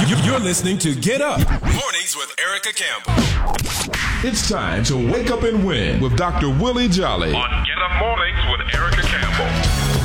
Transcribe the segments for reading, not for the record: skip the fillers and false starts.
You're listening to Get Up Mornings with Erica Campbell. It's time to wake up and win with Dr. Willie Jolly on Get Up Mornings with Erica Campbell.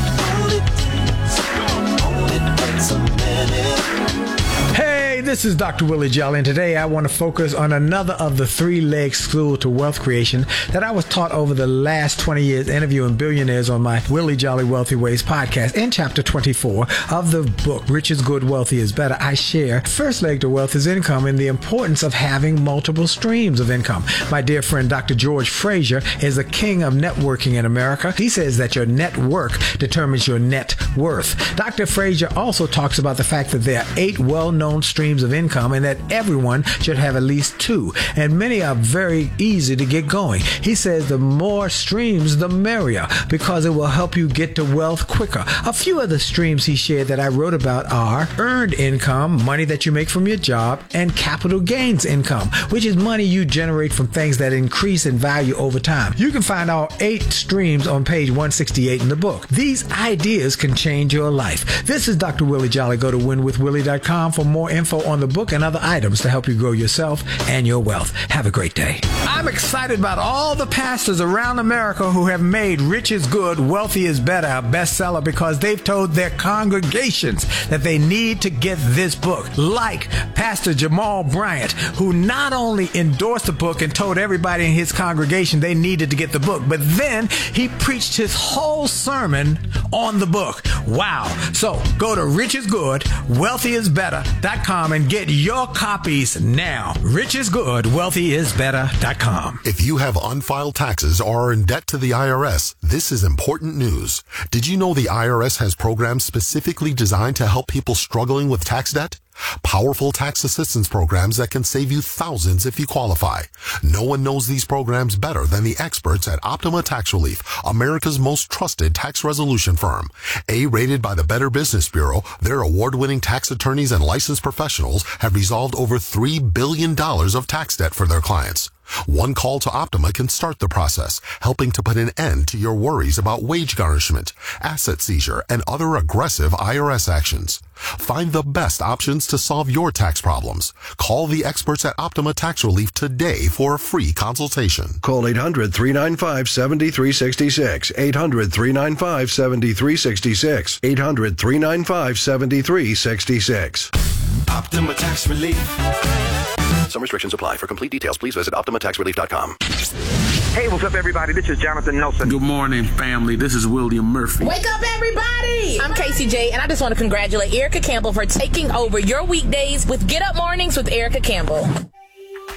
Hey, this is Dr. Willie Jolly, and today I want to focus on another of the three-leg stool to wealth creation that I was taught over the last 20 years interviewing billionaires on my Willie Jolly Wealthy Ways podcast. In chapter 24 of the book, Rich is Good, Wealthy is Better, I share first leg to wealth is income and the importance of having multiple streams of income. My dear friend, Dr. George Fraser, is the king of networking in America. He says that your network determines your net worth. Dr. Fraser also talks about the fact that there are 8 well-known streams of income and that everyone should have at least 2, and many are very easy to get going. He says the more streams the merrier because it will help you get to wealth quicker. A few of the streams he shared that I wrote about are earned income, money that you make from your job, and capital gains income, which is money you generate from things that increase in value over time. You can find all 8 streams on page 168 in the book. These ideas can change your life. This is Dr. Willie Jolly. Go to winwithwillie.com for more info on the book and other items to help you grow yourself and your wealth. Have a great day. I'm excited about all the pastors around America who have made Rich is Good, Wealthy is Better a bestseller because they've told their congregations that they need to get this book. Like Pastor Jamal Bryant, who not only endorsed the book and told everybody in his congregation they needed to get the book, but then he preached his whole sermon on the book. Wow. So go to richisgoodwealthyisbetter.com and get your copies now. richisgoodwealthyisbetter.com. If you have unfiled taxes or are in debt to the IRS, this is important news. Did you know the IRS has programs specifically designed to help people struggling with tax debt? Powerful tax assistance programs that can save you thousands if you qualify. No one knows these programs better than the experts at Optima Tax Relief, America's most trusted tax resolution firm. A-rated by the Better Business Bureau, their award-winning tax attorneys and licensed professionals have resolved over $3 billion of tax debt for their clients. One call to Optima can start the process, helping to put an end to your worries about wage garnishment, asset seizure, and other aggressive IRS actions. Find the best options to solve your tax problems. Call the experts at Optima Tax Relief today for a free consultation. Call 800-395-7366. 800-395-7366. 800-395-7366. Optima Tax Relief. Some restrictions apply. For complete details, please visit OptimaTaxRelief.com. Hey, what's up, everybody? This is Jonathan Nelson. Good morning, family. This is William Murphy. Wake up, everybody! I'm Casey J, and I just want to congratulate Erica Campbell for taking over your weekdays with Get Up Mornings with Erica Campbell.